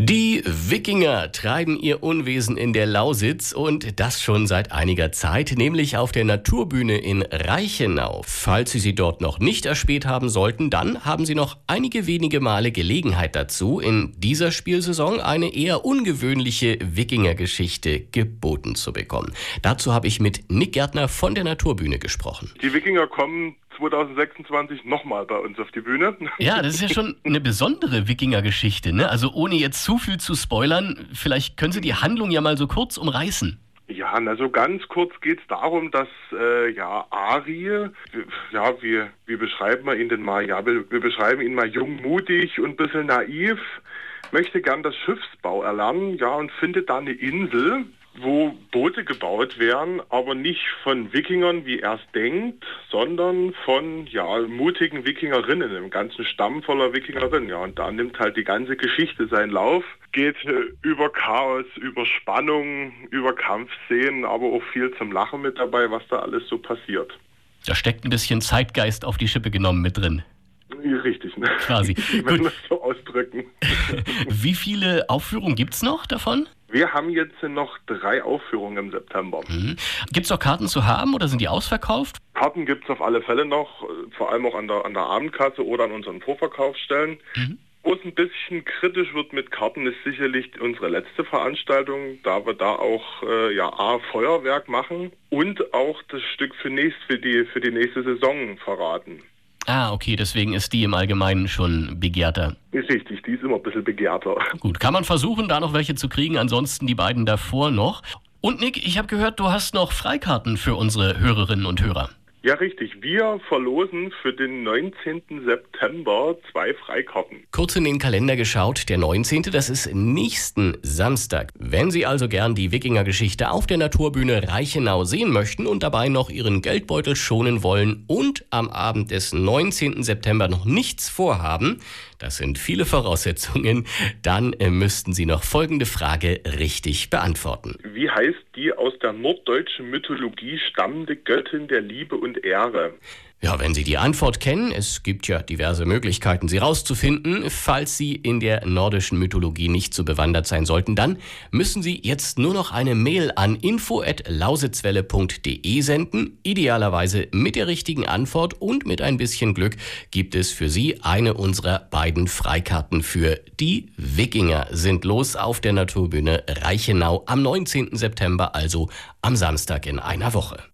Die Wikinger treiben ihr Unwesen in der Lausitz und das schon seit einiger Zeit, nämlich auf der Naturbühne in Reichenau. Falls Sie dort noch nicht erspäht haben sollten, dann haben Sie noch einige wenige Male Gelegenheit dazu, in dieser Spielsaison eine eher ungewöhnliche Wikingergeschichte geboten zu bekommen. Dazu habe ich mit Nick Gärtner von der Naturbühne gesprochen. Die Wikinger kommen 2026 nochmal bei uns auf die Bühne. Ja, das ist ja schon eine besondere Wikingergeschichte, ne? Also ohne jetzt zu viel zu spoilern, vielleicht können Sie die Handlung ja mal so kurz umreißen. Ja, so ganz kurz geht es darum, dass Ari, wie beschreiben wir ihn denn mal? Ja, wir beschreiben ihn mal jung, mutig und ein bisschen naiv, möchte gern das Schiffsbau erlernen, ja, und findet da eine Insel, wo Boote gebaut werden, aber nicht von Wikingern, wie er es denkt, sondern von mutigen Wikingerinnen, einem ganzen Stamm voller Wikingerinnen. Ja, und da nimmt halt die ganze Geschichte seinen Lauf, geht über Chaos, über Spannung, über Kampfszenen, aber auch viel zum Lachen mit dabei, was da alles so passiert. Da steckt ein bisschen Zeitgeist auf die Schippe genommen mit drin. Richtig, ne? Quasi. Wenn wir das so ausdrücken. Wie viele Aufführungen gibt's noch davon? Wir haben jetzt noch 3 Aufführungen im September. Gibt's noch Karten zu haben oder sind die ausverkauft? Karten gibt's auf alle Fälle noch, vor allem auch an der Abendkasse oder an unseren Vorverkaufsstellen. Wo es ein bisschen kritisch wird mit Karten, ist sicherlich unsere letzte Veranstaltung, da wir da auch Feuerwerk machen und auch das Stück für die nächste Saison verraten. Ah, okay, deswegen ist die im Allgemeinen schon begehrter. Ist richtig, die ist immer ein bisschen begehrter. Gut, kann man versuchen, da noch welche zu kriegen, ansonsten die beiden davor noch. Und Nick, ich habe gehört, du hast noch Freikarten für unsere Hörerinnen und Hörer. Ja, richtig. Wir verlosen für den 19. September 2 Freikarten. Kurz in den Kalender geschaut, der 19., das ist nächsten Samstag. Wenn Sie also gern die Wikingergeschichte auf der Naturbühne Reichenau sehen möchten und dabei noch Ihren Geldbeutel schonen wollen und am Abend des 19. September noch nichts vorhaben, das sind viele Voraussetzungen, dann müssten Sie noch folgende Frage richtig beantworten. Wie heißt die aus der norddeutschen Mythologie stammende Göttin der Liebe und Ehre? Ja, wenn Sie die Antwort kennen, es gibt ja diverse Möglichkeiten, sie rauszufinden. Falls Sie in der nordischen Mythologie nicht so bewandert sein sollten, dann müssen Sie jetzt nur noch eine Mail an info@lausitzwelle.de senden. Idealerweise mit der richtigen Antwort und mit ein bisschen Glück gibt es für Sie eine unserer beiden Freikarten für die Wikinger. Sind los auf der Naturbühne Reichenau am 19. September, also am Samstag in einer Woche.